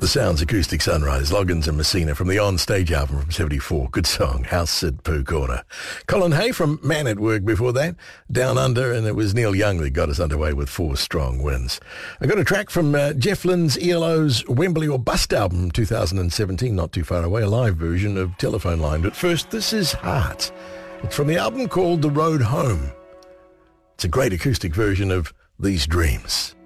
The Sounds Acoustic Sunrise, Loggins and Messina from the On-Stage album from 74. Good song, House at Pooh Corner. Colin Hay from Man at Work before that, Down Under, and it was Neil Young that got us underway with 4 strong wins. I got a track from Jeff Lynne's ELO's Wembley or Bust album 2017, not too far away, a live version of Telephone Line. But first, this is Heart. It's from the album called The Road Home. It's a great acoustic version of These Dreams.